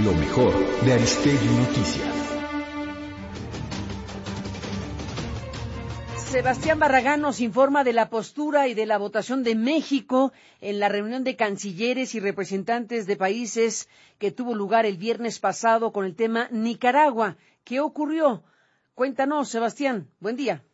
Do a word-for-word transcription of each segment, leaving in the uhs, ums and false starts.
Lo mejor de Aristegui Noticias. Sebastián Barragán nos informa de la postura y de la votación de México en la reunión de cancilleres y representantes de países que tuvo lugar el viernes pasado con el tema Nicaragua. ¿Qué ocurrió? Cuéntanos, Sebastián. Buen día.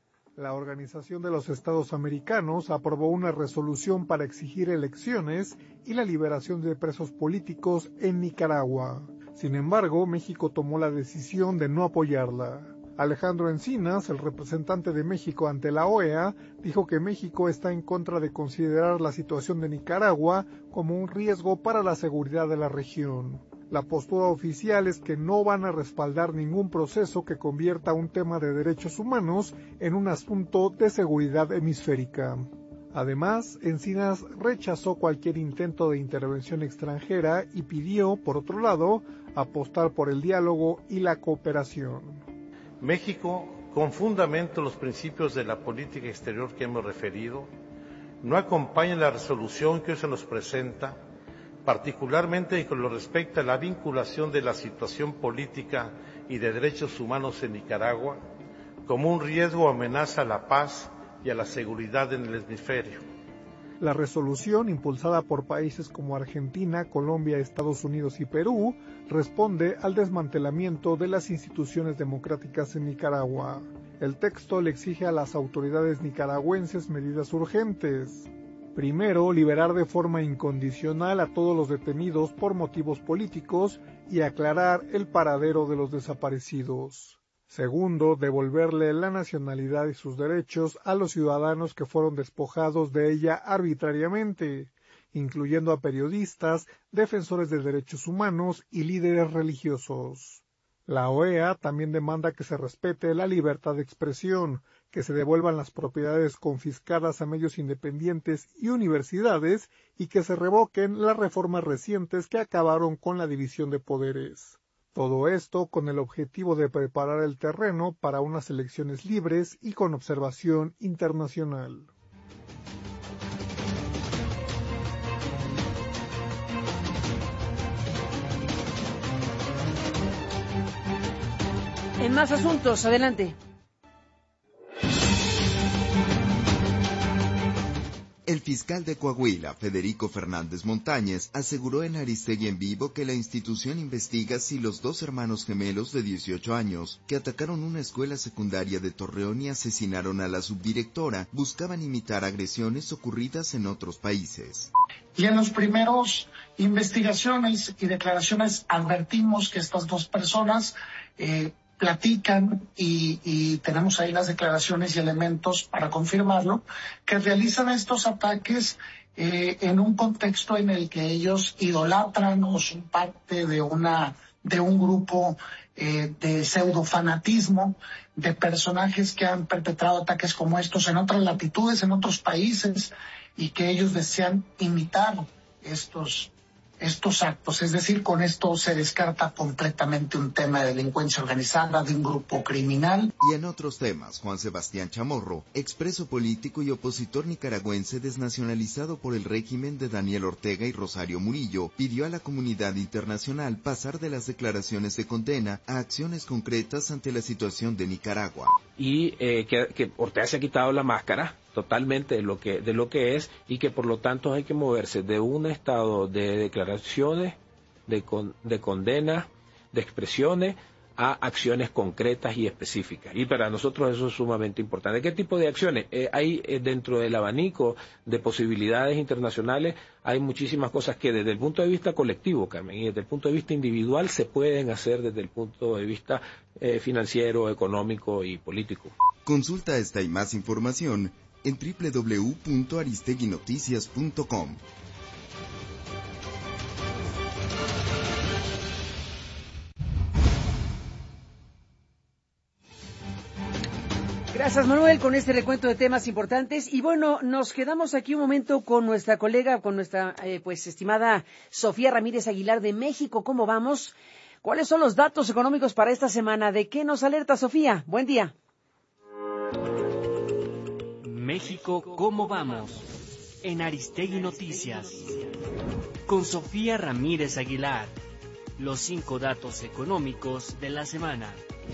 La Organización de los Estados Americanos aprobó una resolución para exigir elecciones y la liberación de presos políticos en Nicaragua. Sin embargo, México tomó la decisión de no apoyarla. Alejandro Encinas, el representante de México ante la O E A, dijo que México está en contra de considerar la situación de Nicaragua como un riesgo para la seguridad de la región. La postura oficial es que no van a respaldar ningún proceso que convierta un tema de derechos humanos en un asunto de seguridad hemisférica. Además, Encinas rechazó cualquier intento de intervención extranjera y pidió, por otro lado, apostar por el diálogo y la cooperación. México, con fundamento en los principios de la política exterior que hemos referido, no acompaña la resolución que hoy se nos presenta, particularmente en lo que respecta a la vinculación de la situación política y de derechos humanos en Nicaragua como un riesgo o amenaza a la paz y a la seguridad en el hemisferio. La resolución, impulsada por países como Argentina, Colombia, Estados Unidos y Perú, responde al desmantelamiento de las instituciones democráticas en Nicaragua. El texto le exige a las autoridades nicaragüenses medidas urgentes. Primero, liberar de forma incondicional a todos los detenidos por motivos políticos y aclarar el paradero de los desaparecidos. Segundo, devolverle la nacionalidad y sus derechos a los ciudadanos que fueron despojados de ella arbitrariamente, incluyendo a periodistas, defensores de derechos humanos y líderes religiosos. La O E A también demanda que se respete la libertad de expresión, que se devuelvan las propiedades confiscadas a medios independientes y universidades y que se revoquen las reformas recientes que acabaron con la división de poderes. Todo esto con el objetivo de preparar el terreno para unas elecciones libres y con observación internacional. En más asuntos, adelante. El fiscal de Coahuila, Federico Fernández Montañez, aseguró en Aristegui en Vivo que la institución investiga si los dos hermanos gemelos de dieciocho años, que atacaron una escuela secundaria de Torreón y asesinaron a la subdirectora, buscaban imitar agresiones ocurridas en otros países. Y en los primeros investigaciones y declaraciones advertimos que estas dos personas eh, platican y, y tenemos ahí las declaraciones y elementos para confirmarlo, que realizan estos ataques eh, en un contexto en el que ellos idolatran o son parte de una de un grupo eh, de pseudofanatismo, de personajes que han perpetrado ataques como estos en otras latitudes, en otros países, y que ellos desean imitar estos estos actos, es decir, con esto se descarta completamente un tema de delincuencia organizada, de un grupo criminal. Y en otros temas, Juan Sebastián Chamorro, expreso político y opositor nicaragüense desnacionalizado por el régimen de Daniel Ortega y Rosario Murillo, pidió a la comunidad internacional pasar de las declaraciones de condena a acciones concretas ante la situación de Nicaragua. Y eh, que, que Ortega se ha quitado la máscara totalmente de lo que de lo que es y que por lo tanto hay que moverse de un estado de declaraciones, de, con, de condena, de expresiones a acciones concretas y específicas. Y para nosotros eso es sumamente importante. ¿Qué tipo de acciones? Eh, hay eh, dentro del abanico de posibilidades internacionales, hay muchísimas cosas que desde el punto de vista colectivo, Carmen, y desde el punto de vista individual se pueden hacer desde el punto de vista eh, financiero, económico y político. Consulta esta y más información en doble u doble u doble u punto aristegui noticias punto com. Gracias, Manuel, con este recuento de temas importantes. Y bueno, nos quedamos aquí un momento con nuestra colega, con nuestra eh, pues estimada Sofía Ramírez Aguilar de México. ¿Cómo vamos? ¿Cuáles son los datos económicos para esta semana? ¿De qué nos alerta, Sofía? Buen día. México, ¿cómo vamos? En Aristegui Noticias. Con Sofía Ramírez Aguilar. los cinco datos económicos de la semana.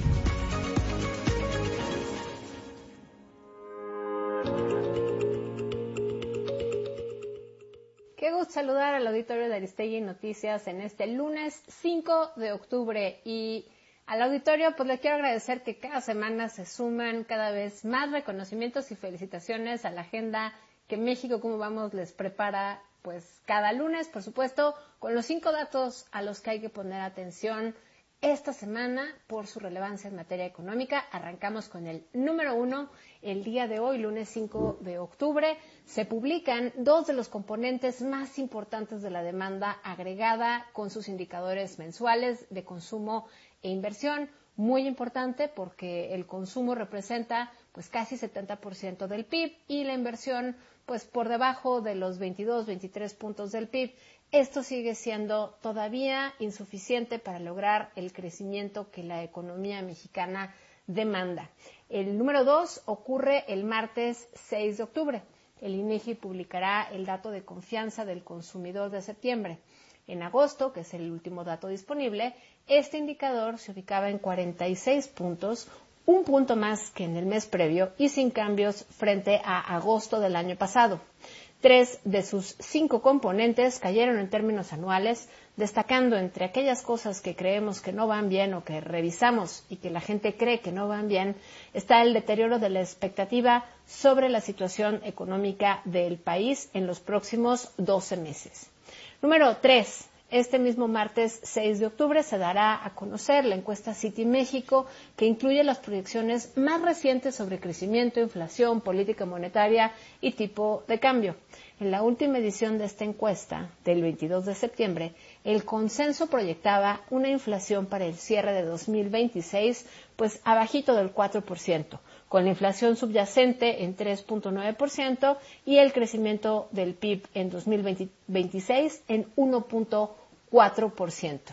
Qué gusto saludar al auditorio de Aristegui Noticias en este lunes cinco de octubre, y al auditorio pues le quiero agradecer que cada semana se suman cada vez más reconocimientos y felicitaciones a la agenda que México Cómo Vamos les prepara pues cada lunes, por supuesto, con los cinco datos a los que hay que poner atención esta semana por su relevancia en materia económica. Arrancamos con el número uno. El día de hoy, lunes cinco de octubre, se publican dos de los componentes más importantes de la demanda agregada con sus indicadores mensuales de consumo e inversión. Muy importante porque el consumo representa pues casi setenta por ciento del P I B y la inversión pues por debajo de los veintidós, veintitrés puntos del P I B. Esto sigue siendo todavía insuficiente para lograr el crecimiento que la economía mexicana demanda. El número dos ocurre el martes seis de octubre. El INEGI publicará el dato de confianza del consumidor de septiembre. En agosto, que es el último dato disponible, este indicador se ubicaba en cuarenta y seis puntos, un punto más que en el mes previo y sin cambios frente a agosto del año pasado. Tres de sus cinco componentes cayeron en términos anuales, destacando entre aquellas cosas que creemos que no van bien o que revisamos y que la gente cree que no van bien, está el deterioro de la expectativa sobre la situación económica del país en los próximos doce meses. Número tres. Este mismo martes seis de octubre se dará a conocer la encuesta Citi México, que incluye las proyecciones más recientes sobre crecimiento, inflación, política monetaria y tipo de cambio. En la última edición de esta encuesta, del veintidós de septiembre, el consenso proyectaba una inflación para el cierre de dos mil veintiséis, pues abajito del cuatro por ciento, con la inflación subyacente en tres punto nueve por ciento y el crecimiento del P I B en dos mil veintiséis en uno punto cuatro por ciento.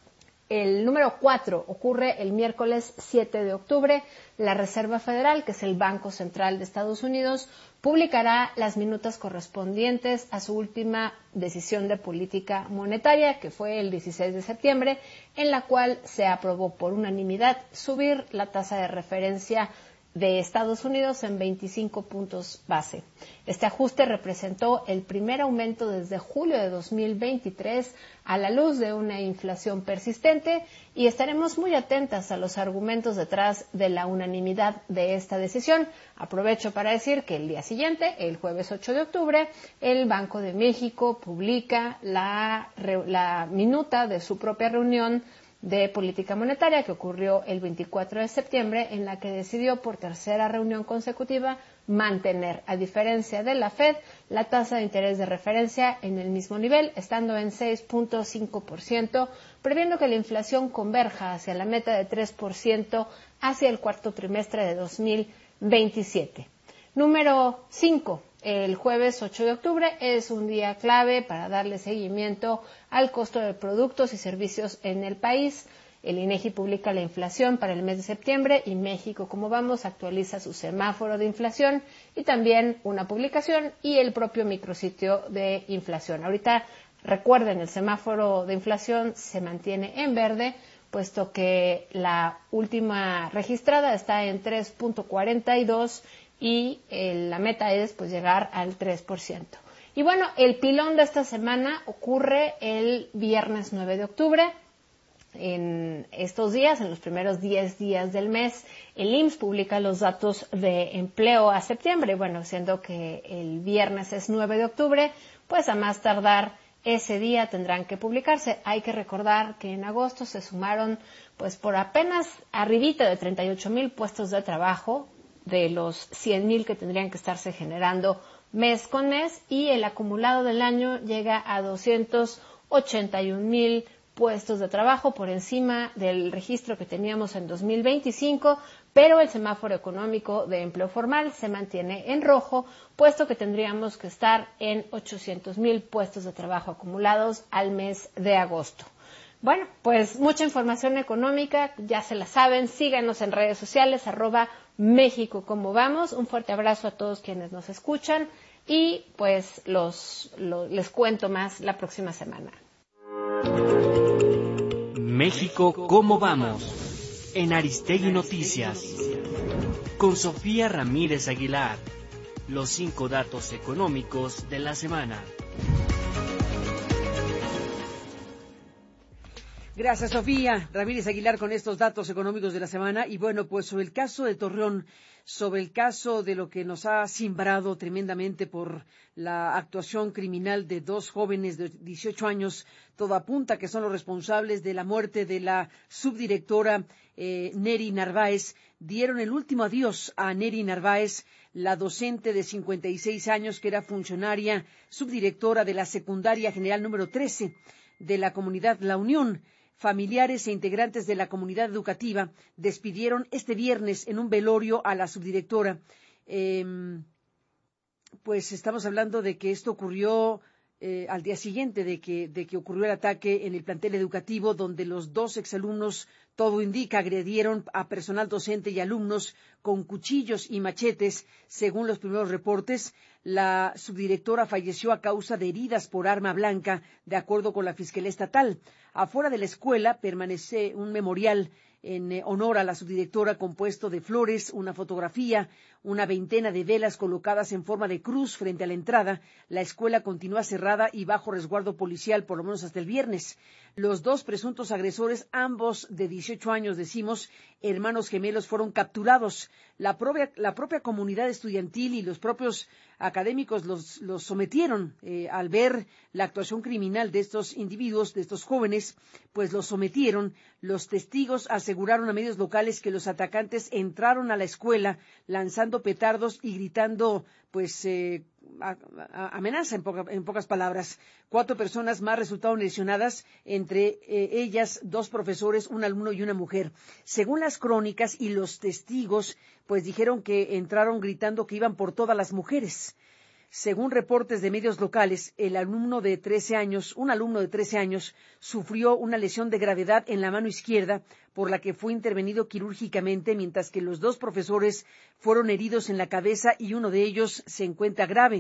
El número cuatro ocurre el miércoles siete de octubre. La Reserva Federal, que es el Banco Central de Estados Unidos, publicará las minutas correspondientes a su última decisión de política monetaria, que fue el dieciséis de septiembre, en la cual se aprobó por unanimidad subir la tasa de referencia de Estados Unidos en veinticinco puntos base. Este ajuste representó el primer aumento desde julio de dos mil veintitrés a la luz de una inflación persistente, y estaremos muy atentas a los argumentos detrás de la unanimidad de esta decisión. Aprovecho para decir que el día siguiente, el jueves ocho de octubre, el Banco de México publica la, la minuta de su propia reunión de política monetaria que ocurrió el veinticuatro de septiembre, en la que decidió por tercera reunión consecutiva mantener, a diferencia de la Fed, la tasa de interés de referencia en el mismo nivel, estando en seis punto cinco por ciento, previendo que la inflación converja hacia la meta de tres por ciento hacia el cuarto trimestre de dos mil veintisiete. Número cinco. El jueves ocho de octubre es un día clave para darle seguimiento al costo de productos y servicios en el país. El INEGI publica la inflación para el mes de septiembre y México Cómo Vamos actualiza su semáforo de inflación y también una publicación y el propio micrositio de inflación. Ahorita recuerden, el semáforo de inflación se mantiene en verde, puesto que la última registrada está en tres punto cuarenta y dos y eh, la meta es pues llegar al tres por ciento. Y bueno, el pilón de esta semana ocurre el viernes nueve de octubre. En estos días, en los primeros diez días del mes, el I M S S publica los datos de empleo a septiembre. Bueno, siendo que el viernes es nueve de octubre, pues a más tardar ese día tendrán que publicarse. Hay que recordar que en agosto se sumaron pues por apenas arribita de treinta y ocho mil puestos de trabajo, de los cien mil que tendrían que estarse generando mes con mes, y el acumulado del año llega a doscientos ochenta y un mil puestos de trabajo, por encima del registro que teníamos en dos mil veinticinco, pero el semáforo económico de empleo formal se mantiene en rojo, puesto que tendríamos que estar en ochocientos mil puestos de trabajo acumulados al mes de agosto. Bueno, pues mucha información económica, ya se la saben, síganos en redes sociales, arroba México Cómo Vamos. Un fuerte abrazo a todos quienes nos escuchan y pues los, los les cuento más la próxima semana. México, ¿cómo vamos? En Aristegui Noticias. Con Sofía Ramírez Aguilar. Los cinco datos económicos de la semana. Gracias, Sofía Ramírez Aguilar, con estos datos económicos de la semana. Y bueno, pues sobre el caso de Torreón, sobre el caso de lo que nos ha simbrado tremendamente por la actuación criminal de dos jóvenes de dieciocho años, todo apunta que son los responsables de la muerte de la subdirectora eh, Neri Narváez. Dieron el último adiós a Neri Narváez, la docente de cincuenta y seis años que era funcionaria subdirectora de la secundaria general número trece de la comunidad La Unión. Familiares e integrantes de la comunidad educativa despidieron este viernes en un velorio a la subdirectora. Eh, pues estamos hablando de que esto ocurrió eh, al día siguiente de que, de que ocurrió el ataque en el plantel educativo, donde los dos exalumnos, todo indica, agredieron a personal docente y alumnos con cuchillos y machetes. Según los primeros reportes, la subdirectora falleció a causa de heridas por arma blanca, de acuerdo con la Fiscalía Estatal. Afuera de la escuela permanece un memorial en eh, honor a la subdirectora, compuesto de flores, una fotografía, una veintena de velas colocadas en forma de cruz frente a la entrada. La escuela continúa cerrada y bajo resguardo policial, por lo menos hasta el viernes. Los dos presuntos agresores, ambos de dieciocho años, decimos, hermanos gemelos, fueron capturados. La propia, la propia comunidad estudiantil y los propios académicos los, los sometieron eh, al ver la actuación criminal de estos individuos, de estos jóvenes, pues los sometieron. Los testigos aseguraron a medios locales que los atacantes entraron a la escuela lanzando petardos y gritando, pues, eh, a, a, amenaza en, poca, en pocas palabras. Cuatro personas más resultaron lesionadas, entre eh, ellas dos profesores, un alumno y una mujer. Según las crónicas y los testigos, pues dijeron que entraron gritando que iban por todas las mujeres. Según reportes de medios locales, el alumno de trece años, un alumno de trece años, sufrió una lesión de gravedad en la mano izquierda, por la que fue intervenido quirúrgicamente, mientras que los dos profesores fueron heridos en la cabeza y uno de ellos se encuentra grave.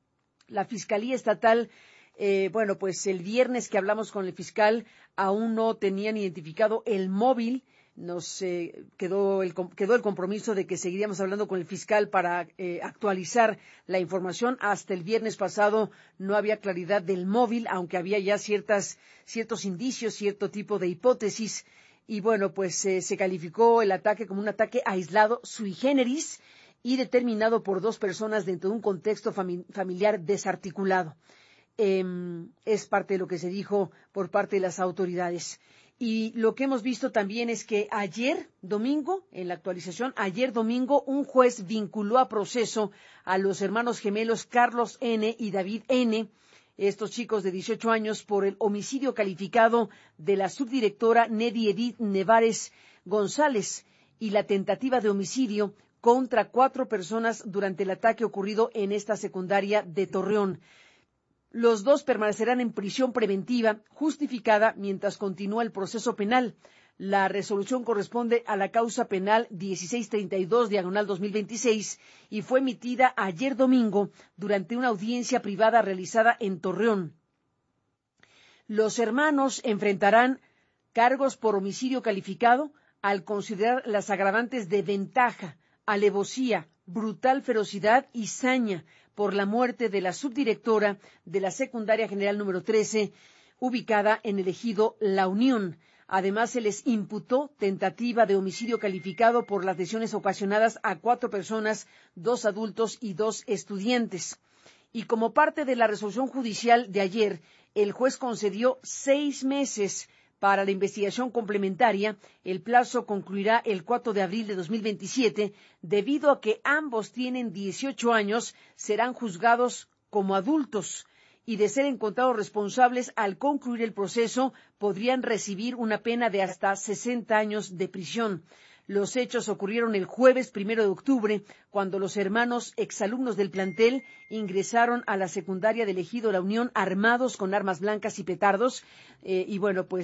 La Fiscalía Estatal, eh, bueno, pues el viernes que hablamos con el fiscal, aún no tenían identificado el móvil. Nos eh, quedó, el, quedó el compromiso de que seguiríamos hablando con el fiscal para eh, actualizar la información. Hasta el viernes pasado no había claridad del móvil, aunque había ya ciertas, ciertos indicios, cierto tipo de hipótesis. Y bueno, pues eh, se calificó el ataque como un ataque aislado, sui generis, y determinado por dos personas dentro de un contexto fami- familiar desarticulado. Eh, es parte de lo que se dijo por parte de las autoridades. Y lo que hemos visto también es que ayer domingo, en la actualización, ayer domingo, un juez vinculó a proceso a los hermanos gemelos Carlos N. y David N., estos chicos de dieciocho años, por el homicidio calificado de la subdirectora Neri Edith Nevares González y la tentativa de homicidio contra cuatro personas durante el ataque ocurrido en esta secundaria de Torreón. Los dos permanecerán en prisión preventiva justificada mientras continúa el proceso penal. La resolución corresponde a la causa penal dieciséis treinta y dos, diagonal dos mil veintiséis, y fue emitida ayer domingo durante una audiencia privada realizada en Torreón. Los hermanos enfrentarán cargos por homicidio calificado al considerar las agravantes de ventaja, alevosía, brutal ferocidad y saña por la muerte de la subdirectora de la secundaria general número trece, ubicada en el ejido La Unión. Además, se les imputó tentativa de homicidio calificado por las lesiones ocasionadas a cuatro personas, dos adultos y dos estudiantes. Y como parte de la resolución judicial de ayer, el juez concedió seis meses para la investigación complementaria. El plazo concluirá el cuatro de abril de dos mil veintisiete. Debido a que ambos tienen dieciocho años, serán juzgados como adultos y, de ser encontrados responsables al concluir el proceso, podrían recibir una pena de hasta sesenta años de prisión. Los hechos ocurrieron el jueves primero de octubre, cuando los hermanos exalumnos del plantel ingresaron a la secundaria del ejido La Unión armados con armas blancas y petardos. Eh, y bueno, pues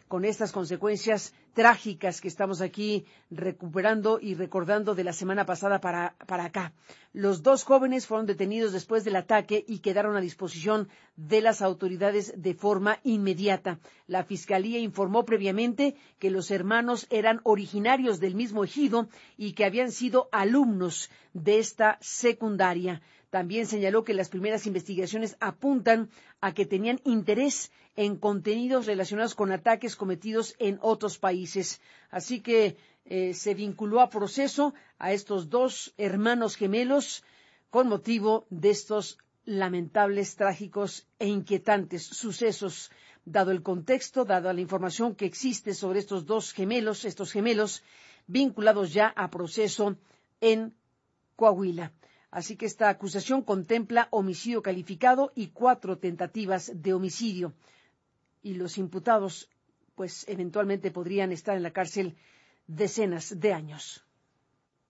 con estas consecuencias trágicas que estamos aquí recuperando y recordando de la semana pasada para, para acá. Los dos jóvenes fueron detenidos después del ataque y quedaron a disposición de las autoridades de forma inmediata. La Fiscalía informó previamente que los hermanos eran originarios del mismo ejido y que habían sido alumnos de esta secundaria. También señaló que las primeras investigaciones apuntan a que tenían interés en contenidos relacionados con ataques cometidos en otros países. Así que eh, se vinculó a proceso a estos dos hermanos gemelos con motivo de estos lamentables, trágicos e inquietantes sucesos. Dado el contexto, dada la información que existe sobre estos dos gemelos, estos gemelos vinculados ya a proceso en Coahuila. Así que esta acusación contempla homicidio calificado y cuatro tentativas de homicidio. Y los imputados, pues, eventualmente podrían estar en la cárcel decenas de años.